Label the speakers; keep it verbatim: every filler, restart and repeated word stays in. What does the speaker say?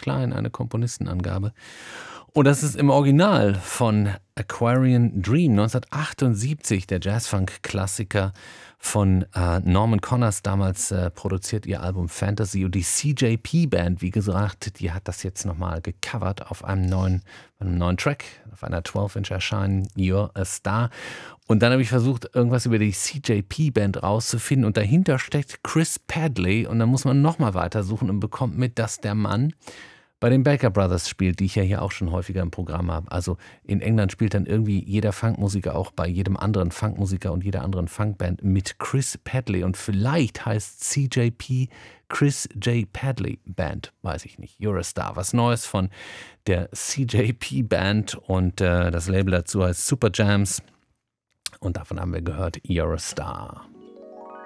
Speaker 1: klein, eine Komponistenangabe. Und das ist im Original von Aquarian Dream neunzehnhundertachtundsiebzig, der Jazzfunk-Klassiker von äh, Norman Connors, damals äh, produziert ihr Album Fantasy. Und die C J P Band, wie gesagt, die hat das jetzt nochmal gecovert auf einem neuen, einem neuen Track, auf einer zwölf Inch erscheinen, You're a Star. Und dann habe ich versucht, irgendwas über die C J P Band rauszufinden. Und dahinter steckt Chris Padley. Und dann muss man nochmal weitersuchen und bekommt mit, dass der Mann bei den Baker Brothers spielt, die ich ja hier auch schon häufiger im Programm habe. Also in England spielt dann irgendwie jeder Funkmusiker auch bei jedem anderen Funkmusiker und jeder anderen Funkband mit Chris Padley. Und vielleicht heißt C J P Chris J. Padley Band, weiß ich nicht. You're a Star. Was Neues von der C J P Band und äh, das Label dazu heißt Super Jams. Und davon haben wir gehört You're a Star.